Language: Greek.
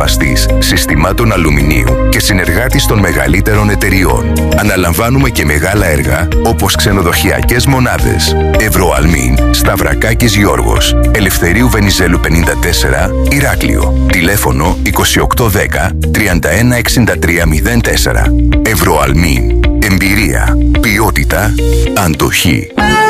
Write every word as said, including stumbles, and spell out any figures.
κατασκευαστής συστημάτων αλουμινίου και συνεργάτης των μεγαλύτερων εταιριών. Αναλαμβάνουμε και μεγάλα έργα όπως ξενοδοχειακές μονάδες. Ευρωαλμίν, Σταυρακάκης Γιώργος, Ελευθερίου Βενιζέλου πενήντα τέσσερα, Ηράκλειο. Τηλέφωνο είκοσι οκτώ δέκα τριάντα ένα εξήντα τρία μηδέν τέσσερα. Ευρωαλμίν. Εμπειρία, ποιότητα, αντοχή.